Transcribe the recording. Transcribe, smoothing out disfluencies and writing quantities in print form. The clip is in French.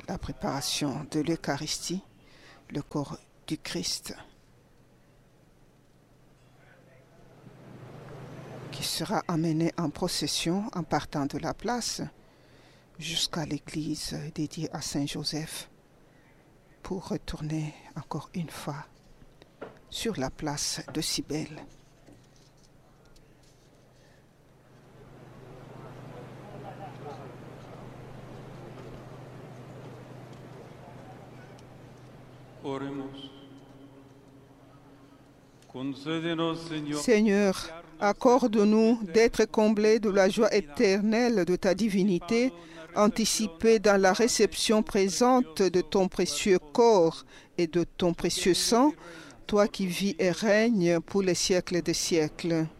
la préparation de l'Eucharistie, le corps du Christ, qui sera amené en procession en partant de la place jusqu'à l'église dédiée à Saint Joseph pour retourner encore une fois sur la place de Cybèle. Seigneur, accorde-nous d'être comblés de la joie éternelle de ta divinité, anticipée dans la réception présente de ton précieux corps et de ton précieux sang, toi qui vis et règnes pour les siècles des siècles.